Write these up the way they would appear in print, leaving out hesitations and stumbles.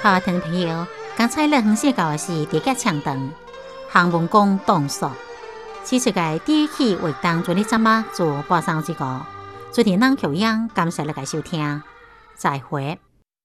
好，听众朋友，刚才咱分析到的是第一个唱段，行文讲动作。此次嘅第一期活动做你怎么做播上这个，做电脑调音，感谢你嘅收听，再会。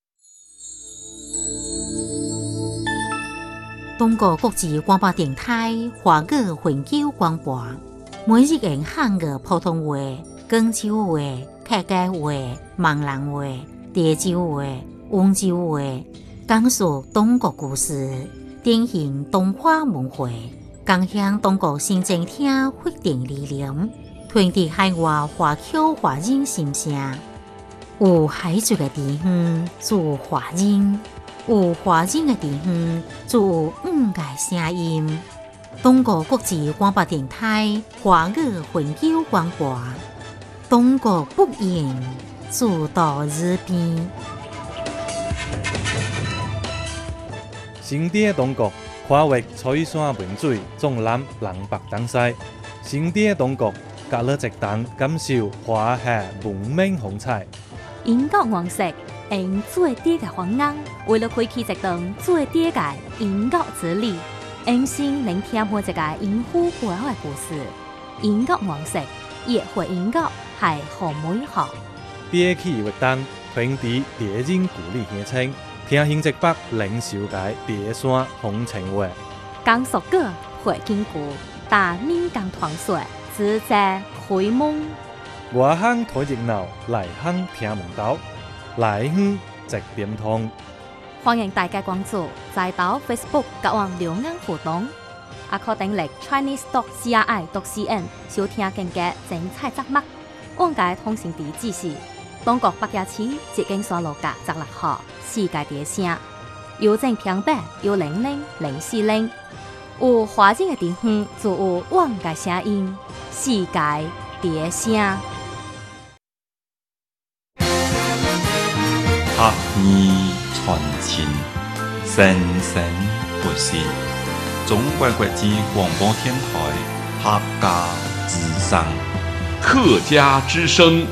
中国国际广播电台华语环球广播，每日用汉语普通话、广州话、客家话、闽南话、潮州话、温州话，讲述中国故事，典型东华文化，共享中国新政厅发展理念，传递海外华侨华人心声。有海族嘅地方做华人，有华人嘅地方做五个声音。中国国际广播电台华语环球广播，中国不言，做到日边。 新店中国跨越彩山文水，纵览南北东西。新店中国隔了一档，感受华夏文明风采。 英国王室用最低嘅方案，为了开启一档最低嘅英国之旅，用心聆听每一个英虎背后嘅故事。英国王室也会英国系好美好。 第一期活动传递地人故里乡亲。听新浙北领袖界第山风情话， 讲述歌会经过大闽港团水，自在开蒙。 外乡睇热闹，内乡听门道，内乡直点通。 欢迎大家关注在岛 Facebook 甲网留言互动，也可订阅 Chinese.CRI.CN 收听更加精彩节目。往界通讯地址是中国北京市捷径山路甲16号。世界第一声，邮政平板1000440，有华人的地方就有往界声音，世界第一声。 学艺传情，生生不息。中国国际广播电台客家之声， 客家之声。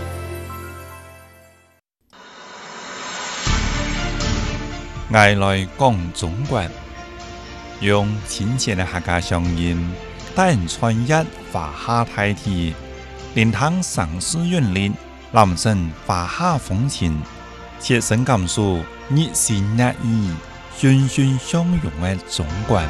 爱来讲中国，用亲切的客家乡音，带人穿越华夏大地，聆听城市韵律，感受华夏风情，切身感受热情热意、欣欣相融的中国。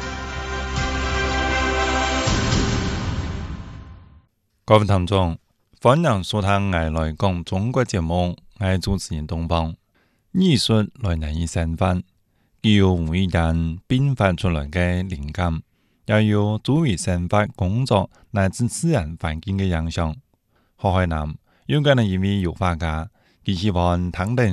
各位听众，欢迎收听爱来讲中国节目，我是主持人东方。艺术来源于身份，既有每人变化出来的灵感，也有作为生活、工作乃至自然环境的影响。何海南有个人一位油画家，佢希望谈定